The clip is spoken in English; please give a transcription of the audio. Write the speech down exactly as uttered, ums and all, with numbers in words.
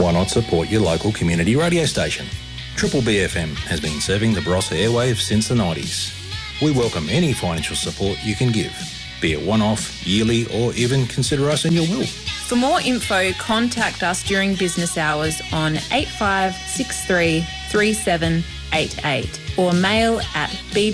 why not support your local community radio station? Triple B F M has been serving the Barossa airwaves since the nineties. We welcome any financial support you can give, be it one-off, yearly, or even consider us in your will. For more info, contact us during business hours on eight five six three, three seven eight eight or mail at b